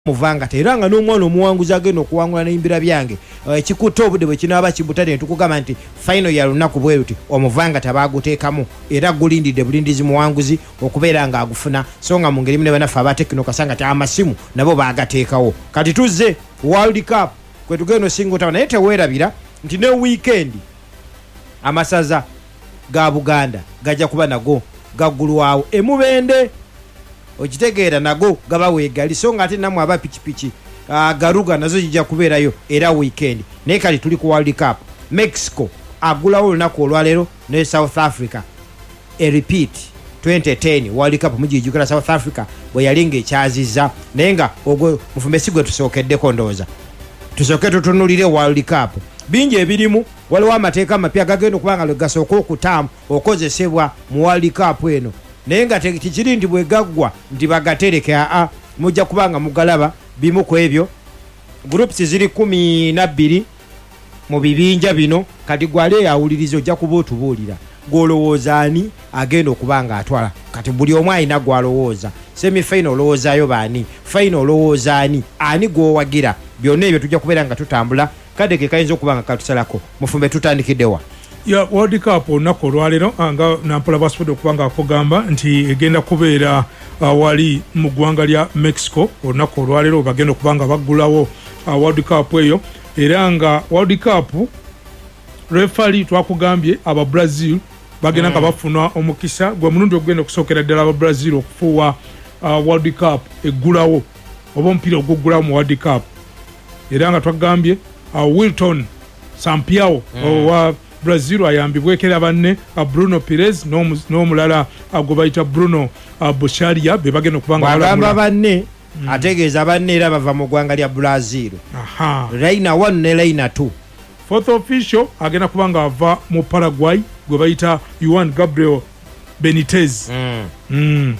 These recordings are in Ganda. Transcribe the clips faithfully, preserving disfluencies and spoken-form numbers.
muvanga teranga n'omwana omuwanguzi agenda okuwangula n'imbira byange ekikuta obudde bwe kinaaba kibutane tukugamba nti final ya lunaku bwe luti omuvanga tabaguteekamu era gulindidde bulindizi muwanguzi okubeera nga agufuna so nga mu ngeri mune banafe abatekino kasanga ti amasimu nabo baagateekawo kati tuzze World Cup kwe tugenda osingota naye teweerabira nti ne weekend amasaza ga Buganda gajja kuba nago gaggulwawo emubende okitegeera nago gaba weegali so nga ate namwe aba pichipichi uh, garuga nazo jija kubeerayo era weekend naye kali tuli ku World Cup Mexico agulawo olunaku olwaleero ne South Africa a repeat twenty ten World Cup mujijukira South Africa bwe yalinga ekyaziza naye nga ogwo mufumbe gwe tusookeddeko ndowooza tusooke tutunulire World Cup bingi ebirimu waliwo amateeka amapya gagenda okubanga lwe gasooka okutaamu okozesebwa mu World Cup eno naye nga tekiri nti bwe gaggwa nti bagatereke aa mujja kubanga mugalaba bimu ku ebyo groups ziri kumi na bbiri mu bibinja bino kati gwale yawuliriza ojja kuba otubuulira gwolowooza ani agenda okubanga atwala kati buli omu alina gwalowooza semi final olowoozaayo baani final olowooza ani ani gwowagira byonna ebyo tujja kubeera nga tutambula kade ke kayinza okubanga katusalako mufumbe tutandikiddewa ya World Cup olunaku olwaleero anga nampola basobodde okubanga akugamba nti egenda kubeera uh, wali mu ggwanga lya Mexico olunaku olwaleero bagenda okubanga baggulawo uh, World Cup eyo era nga World Cup referee twakugambye aba Brazil bagenda nga mm. bafuna omukisa gwe mulundi ogenda okusookera ddala aba Brazil okufuuwa uh, World Cup eggulawo oba omupiira oguggulawo mu World Cup era nga twagambye uh, Wilton Sampaio mm. owa Brazil ayambibwekera banne Bruno Pires n'omulala gwe bayita Bruno Bocharia be bagenda okubanga bagamba banne mm. ategeeza banne era bava mu ggwanga lya Brazil aha Reina one ne Reina two fourth official agenda kubanga ava mu Paraguay gwe bayita Juan Gabriel Benitez mm. Mm.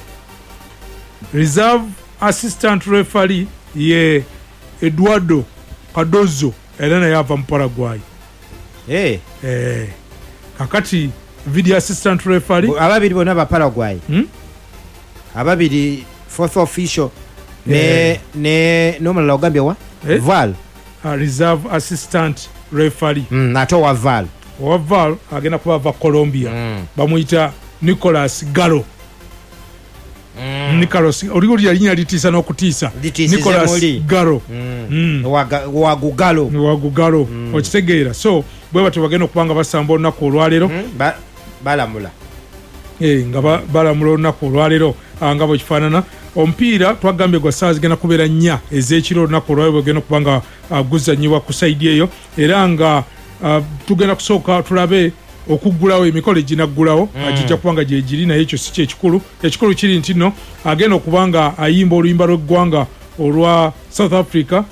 reserve assistant referee ye Eduardo Cardozo era naye ava mu Paraguay. Eh eh kakati video assistant referee ababiri bona ba Paraguay hmm? ababiri fourth official ne eh. ne nomala ogambye wa eh? Val uh, reserve assistant referee mm, nato wa Val wa Val agenda kuba va Colombia mm. bamuyita Nicolas Galo mm. Nicolas oligoli yalinya litisa n'okutiisa Nicolas Galo mm. mm. wa wa Gugalo wa Gugalo mm. okitegeera so bwe bati bagenda okubanga basamba olunaku olwaleero mm. ba, balamula eh nga balamula olunaku olwaleero nga bwe kifaanana omupiira twagambye gwa saa zigenda kubeera nnya ez'ekiro olunaku olwaleero bwegenda okubanga uh, guzannyibwa ku saidi eyo era nga uh, tugenda kusooka tulabe okuggulawo emikolo eginaggulawo mm. agijja kubanga gye giri naye ekyo si kyekikulu ekikulu kiri nti nno agenda okubanga ayimba oluyimba lw'eggwanga olwa South Africa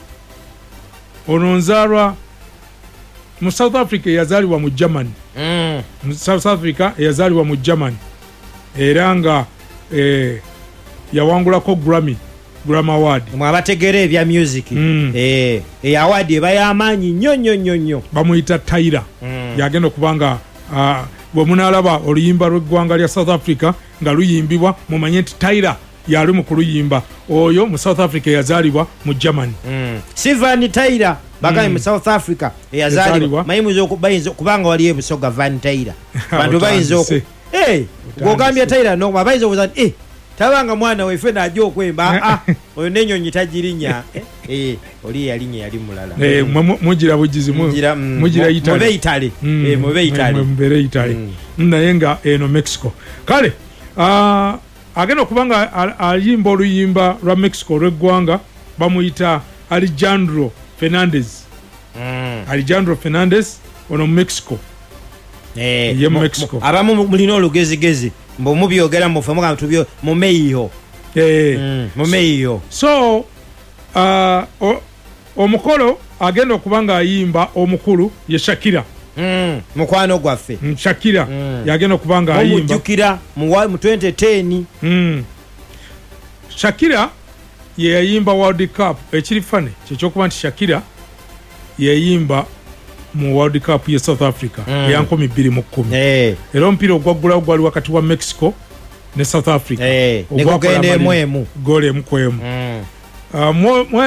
ono nzaalwa mu South Africa yazaalibwa mu Germany mm. mu South Africa yazaalibwa mu Germany era nga eh, yawangulako Grammy Grammy Award mwabategere ebya music mm. eh e award eba y'amaanyi nnyo nnyo nnyo nnyo bamuyita Tyler mm. yagenda okubanga uh, bwe munaalaba oluyimba lw'eggwanga lya South Africa nga luyimbibwa mumanye nti Tyler yali mu kuluyimba oyo mu South Africa yazaalibwa mu Germany mm. Sylvain Tyler bagai mm. mu South Africa yazaalibwa mayimuzo okubayinza kubanga wali ebusoga Van Tyler bantu bayinza oku eh gogambye Tyler no babayinza okuza eh tabanga mwana wefe najjo okwemba ah oyo nenyonyi tajirinya eh oli yalinye yali mulala eh mugira bujizi mugira mugira Italy mube Italy eh mube Italy mube Italy naye nga eno Mexico kale ah agenda okubanga ayimba oluyimba lwa Mexico lw'eggwanga bamuyita Alejandro Fernandez mm. Alejandro Fernandez ono Mexico eh ye Mexico abamu mulino olugezigezi mbo mubyogera mu famuka tubyo mu meyo eh mm. mu meyo so uh, omukolo agenda okubanga ayimba omukulu ye Shakira mm. mukwano gwaffe mm, Shakira mm. yagenda okubanga ayimba omujukira mu twenty ten mm. Shakira ye yayimba World Cup ekiri fane kyekyokuba nti Shakira yayimba mu World Cup ya South Africa mm. ya nkumi bbiri mu kkumi eh era omupiira ogwaggulawo gwali wakati wa Mexico ne South Africa eh ne kugende mwemu gole mkwemu mm. uh,